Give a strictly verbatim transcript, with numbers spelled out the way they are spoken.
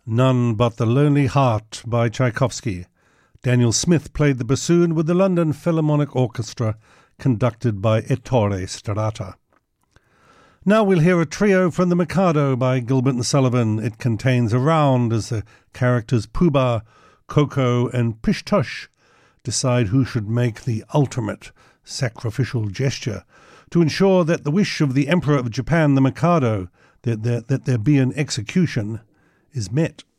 None But the Lonely Heart by Tchaikovsky. Daniel Smith played the bassoon with the London Philharmonic Orchestra, conducted by Ettore Strata. Now we'll hear a trio from The Mikado by Gilbert and Sullivan. It contains a round as the characters Pooh-Bah, Koko and Pish-Tush decide who should make the ultimate sacrificial gesture to ensure that the wish of the Emperor of Japan, the Mikado, that there, that there be an execution, is met.